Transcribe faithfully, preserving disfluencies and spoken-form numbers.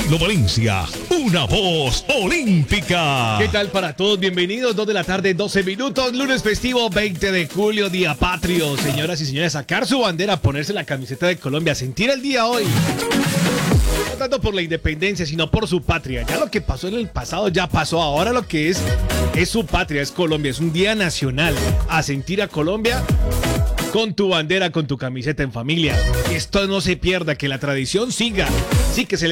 Danilo Valencia, una voz olímpica. ¿Qué tal para todos? Bienvenidos, dos de la tarde, doce minutos, lunes festivo, veinte de julio, día patrio. Señoras y señores, sacar su bandera, ponerse la camiseta de Colombia, sentir el día hoy. No tanto por la independencia, sino por su patria. Ya lo que pasó en el pasado ya pasó. Ahora lo que es, es su patria, es Colombia. Es un día nacional. A sentir a Colombia con tu bandera, con tu camiseta en familia. Esto no se pierda, que la tradición siga. Sí, que se